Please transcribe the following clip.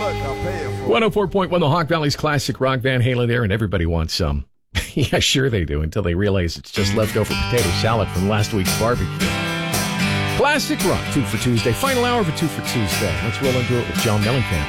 104.1 The Hawk Valley's classic rock, Van Halen there, and everybody wants some. Yeah, sure they do, until they realize it's just leftover potato salad from last week's barbecue. Classic rock, 2 for Tuesday. Final hour for 2 for Tuesday. Let's roll into it with John Mellencamp.